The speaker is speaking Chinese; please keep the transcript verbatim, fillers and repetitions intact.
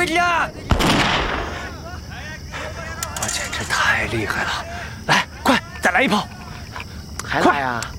回天！我简直太厉害了！来，快再来一炮！ 还来呀？